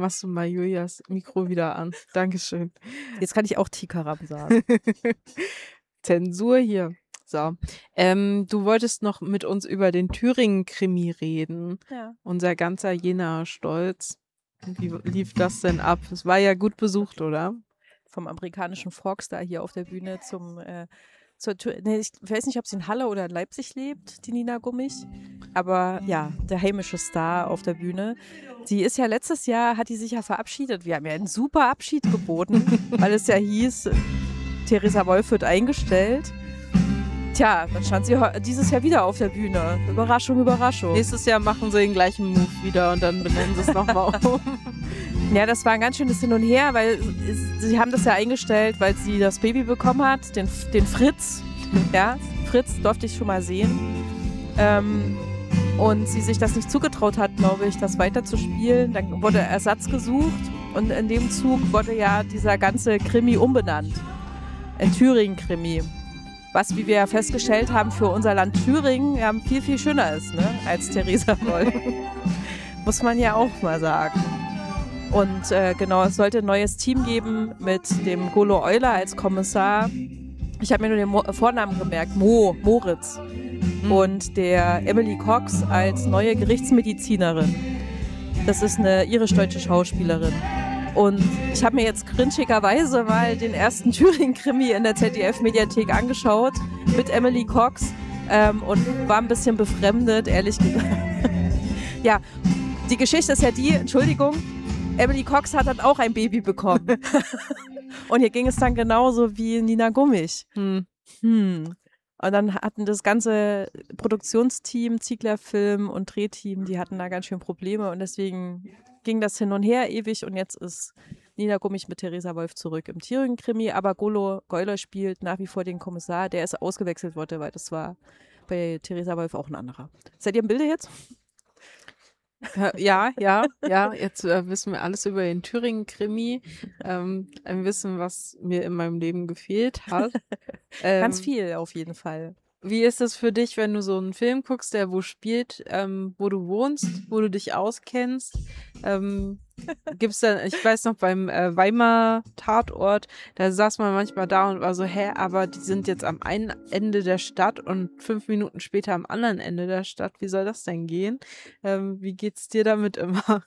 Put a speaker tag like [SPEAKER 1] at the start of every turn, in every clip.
[SPEAKER 1] machst du mal Julias Mikro wieder an. Dankeschön.
[SPEAKER 2] Jetzt kann ich auch Tikaram sagen.
[SPEAKER 1] Zensur hier. So. Du wolltest noch mit uns über den Thüringen-Krimi reden.
[SPEAKER 2] Ja.
[SPEAKER 1] Unser ganzer Jenaer Stolz. Wie lief das denn ab? Es war ja gut besucht, oder?
[SPEAKER 2] Vom amerikanischen Folkstar hier auf der Bühne ich weiß nicht, ob sie in Halle oder in Leipzig lebt, die Nina Gummich. Aber ja, der heimische Star auf der Bühne. Die ist ja letztes Jahr, hat die sich ja verabschiedet. Wir haben ja einen super Abschied geboten, weil es ja hieß, Theresa Wolf wird eingestellt. Tja, dann stand sie dieses Jahr wieder auf der Bühne. Überraschung, Überraschung.
[SPEAKER 1] Nächstes Jahr machen sie den gleichen Move wieder und dann benennen sie es nochmal um.
[SPEAKER 2] Ja, das war ein ganz schönes Hin und Her, weil sie haben das ja eingestellt, weil sie das Baby bekommen hat, den Fritz. Ja, Fritz durfte ich schon mal sehen. Und sie sich das nicht zugetraut hat, glaube ich, das weiterzuspielen. Dann wurde Ersatz gesucht und in dem Zug wurde ja dieser ganze Krimi umbenannt. Ein Thüringen-Krimi. Was, wie wir ja festgestellt haben, für unser Land Thüringen ja viel, viel schöner ist, ne, als Theresa Wolf. Muss man ja auch mal sagen. Und genau, es sollte ein neues Team geben mit dem Golo Euler als Kommissar. Ich habe mir nur den Vornamen gemerkt, Moritz. Und der Emily Cox als neue Gerichtsmedizinerin. Das ist eine irisch-deutsche Schauspielerin. Und ich habe mir jetzt grinchigerweise mal den ersten Thüringen-Krimi in der ZDF-Mediathek angeschaut mit Emily Cox und war ein bisschen befremdet, ehrlich gesagt. Ja, die Geschichte ist ja die, Entschuldigung, Emily Cox hat dann auch ein Baby bekommen. Und hier ging es dann genauso wie Nina Gummich. Und dann hatten das ganze Produktionsteam, Ziegler Film und Drehteam, die hatten da ganz schön Probleme und deswegen ging das hin und her ewig und jetzt ist Nina Gummich mit Theresa Wolf zurück im Thüringen-Krimi, aber Golo Euler spielt nach wie vor den Kommissar, der ist ausgewechselt worden, weil das war bei Theresa Wolf auch ein anderer. Seid ihr im Bilde jetzt?
[SPEAKER 1] Ja, jetzt wissen wir alles über den Thüringen-Krimi. Ein Wissen, was mir in meinem Leben gefehlt hat.
[SPEAKER 2] Ganz viel auf jeden Fall.
[SPEAKER 1] Wie ist es für dich, wenn du so einen Film guckst, der wo spielt, wo du wohnst, wo du dich auskennst? Gibt's dann, ich weiß noch, beim Weimar Tatort, da saß man manchmal da und war so, aber die sind jetzt am einen Ende der Stadt und 5 Minuten später am anderen Ende der Stadt. Wie soll das denn gehen? Wie geht's dir damit immer?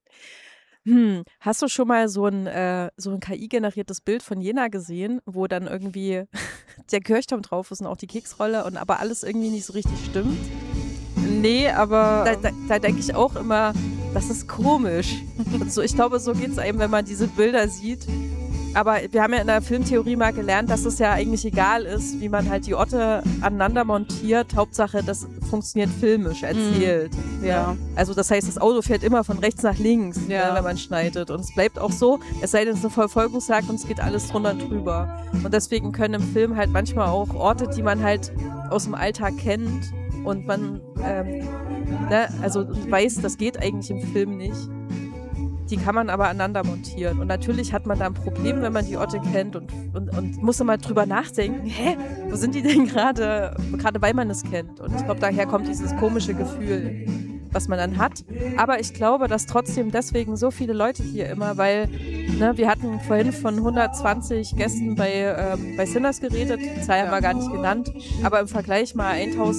[SPEAKER 2] Hast du schon mal so ein KI-generiertes Bild von Jena gesehen, wo dann irgendwie der Kirchturm drauf ist und auch die Keksrolle und aber alles irgendwie nicht so richtig stimmt?
[SPEAKER 1] Nee, aber
[SPEAKER 2] Da denke ich auch immer, das ist komisch. Also ich glaube, so geht es einem, wenn man diese Bilder sieht. Aber wir haben ja in der Filmtheorie mal gelernt, dass es ja eigentlich egal ist, wie man halt die Orte aneinander montiert. Hauptsache, das funktioniert filmisch erzählt.
[SPEAKER 1] Ja.
[SPEAKER 2] Also das heißt, das Auto fährt immer von rechts nach links, wenn man schneidet. Und es bleibt auch so, es sei denn, es ist eine Verfolgungsjagd und es geht alles drunter und drüber. Und deswegen können im Film halt manchmal auch Orte, die man halt aus dem Alltag kennt und man also weiß, das geht eigentlich im Film nicht. Die kann man aber aneinander montieren. Und natürlich hat man da ein Problem, wenn man die Orte kennt und muss immer drüber nachdenken, wo sind die denn gerade weil man es kennt. Und ich glaube, daher kommt dieses komische Gefühl, was man dann hat. Aber ich glaube, dass trotzdem deswegen so viele Leute hier immer, weil wir hatten vorhin von 120 Gästen bei Sinners geredet, die Zahl haben wir gar nicht genannt, aber im Vergleich mal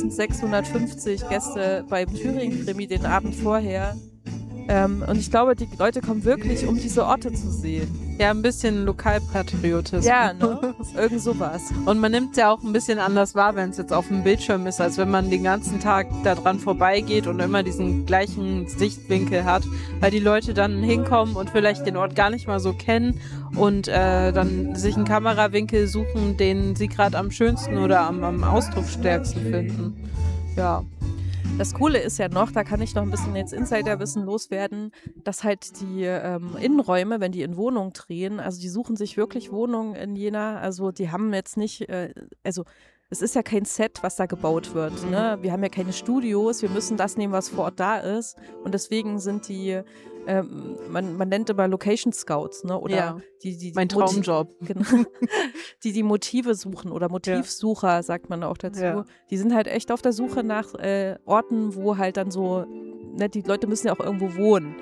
[SPEAKER 2] 1650 Gäste beim Thüringen-Krimi den Abend vorher. Und ich glaube, die Leute kommen wirklich, um diese Orte zu sehen.
[SPEAKER 1] Ja, ein bisschen Lokalpatriotismus.
[SPEAKER 2] Ja, ne? Irgend sowas.
[SPEAKER 1] Und man nimmt es ja auch ein bisschen anders wahr, wenn es jetzt auf dem Bildschirm ist, als wenn man den ganzen Tag da dran vorbeigeht und immer diesen gleichen Sichtwinkel hat, weil die Leute dann hinkommen und vielleicht den Ort gar nicht mal so kennen und dann sich einen Kamerawinkel suchen, den sie gerade am schönsten oder am ausdrucksstärksten finden. Ja.
[SPEAKER 2] Das Coole ist ja noch, da kann ich noch ein bisschen jetzt Insiderwissen loswerden, dass halt die Innenräume, wenn die in Wohnungen drehen, also die suchen sich wirklich Wohnungen in Jena, also die haben jetzt nicht, es ist ja kein Set, was da gebaut wird, ne? Wir haben ja keine Studios, wir müssen das nehmen, was vor Ort da ist und deswegen sind die, man nennt immer Location Scouts, ne? Oder die
[SPEAKER 1] mein Traumjob.
[SPEAKER 2] Genau, die Motive suchen oder Motivsucher, sagt man auch dazu. Ja. Die sind halt echt auf der Suche nach Orten, wo halt dann so, ne, die Leute müssen ja auch irgendwo wohnen.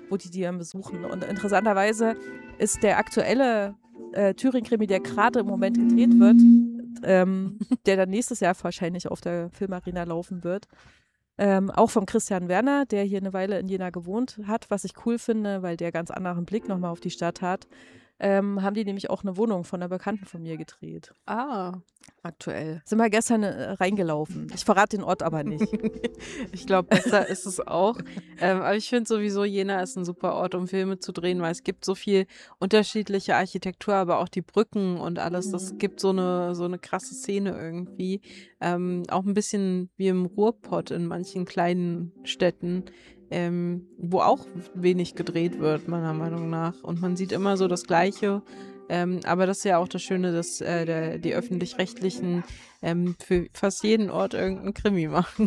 [SPEAKER 2] wo die dann besuchen. Und interessanterweise ist der aktuelle Thüringen-Krimi, der gerade im Moment gedreht wird, der dann nächstes Jahr wahrscheinlich auf der Filmarena laufen wird, auch vom Christian Werner, der hier eine Weile in Jena gewohnt hat, was ich cool finde, weil der ganz anderen Blick nochmal auf die Stadt hat. Haben die nämlich auch eine Wohnung von einer Bekannten von mir gedreht. Aktuell. Sind wir gestern reingelaufen. Ich verrate den Ort aber nicht.
[SPEAKER 1] Ich glaube, besser ist es auch. Aber ich finde sowieso, Jena ist ein super Ort, um Filme zu drehen, weil es gibt so viel unterschiedliche Architektur, aber auch die Brücken und alles. Das gibt so eine krasse Szene irgendwie. Auch ein bisschen wie im Ruhrpott in manchen kleinen Städten. Wo auch wenig gedreht wird, meiner Meinung nach. Und man sieht immer so das Gleiche. Aber das ist ja auch das Schöne, dass die Öffentlich-Rechtlichen für fast jeden Ort irgendeinen Krimi machen.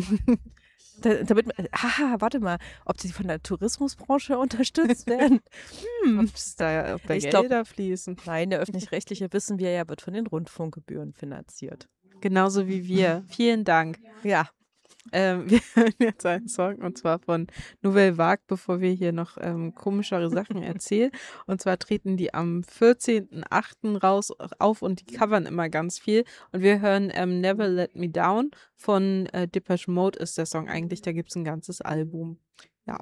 [SPEAKER 2] Warte mal, ob sie von der Tourismusbranche unterstützt werden?
[SPEAKER 1] Ob da Gelder fließen.
[SPEAKER 2] Nein, der Öffentlich-Rechtliche, wissen wir ja, wird von den Rundfunkgebühren finanziert.
[SPEAKER 1] Genauso wie wir. Vielen Dank.
[SPEAKER 2] Ja.
[SPEAKER 1] Wir hören jetzt einen Song und zwar von Nouvelle Vague, bevor wir hier noch komischere Sachen erzählen. Und zwar treten die am 14.08. auf und die covern immer ganz viel. Und wir hören Never Let Me Down von Depeche Mode ist der Song eigentlich. Da gibt es ein ganzes Album.